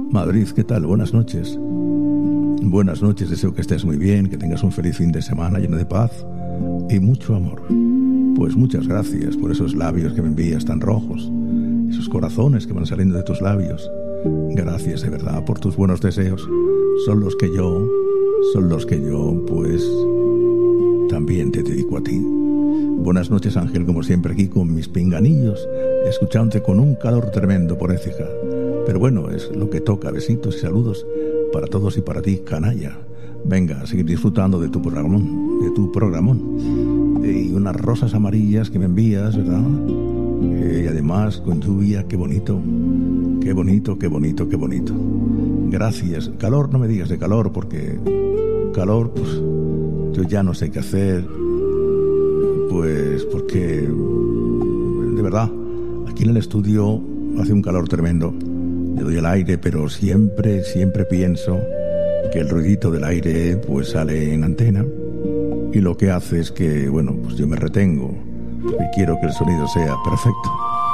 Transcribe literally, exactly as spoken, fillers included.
Madrid, ¿qué tal? Buenas noches. Buenas noches, deseo que estés muy bien, que tengas un feliz fin de semana lleno de paz y mucho amor. Pues muchas gracias por esos labios que me envías tan rojos, esos corazones que van saliendo de tus labios. Gracias de verdad por tus buenos deseos. Son los que yo, son los que yo, pues, también te dedico a ti. Buenas noches, Ángel, como siempre aquí con mis pinganillos, escuchándote con un calor tremendo por Écija. Pero bueno, es lo que toca. Besitos y saludos para todos y para ti, canalla. Venga, a seguir disfrutando de tu programón, de tu programón. Y unas rosas amarillas que me envías, ¿verdad? Eh, y además con lluvia, qué bonito, qué bonito, qué bonito, qué bonito. Gracias. Calor, no me digas de calor, porque calor, pues yo ya no sé qué hacer. Pues porque, de verdad, aquí en el estudio hace un calor tremendo. Le doy el aire, pero siempre, siempre pienso que el ruidito del aire pues sale en antena y lo que hace es que, bueno, pues yo me retengo y quiero que el sonido sea perfecto.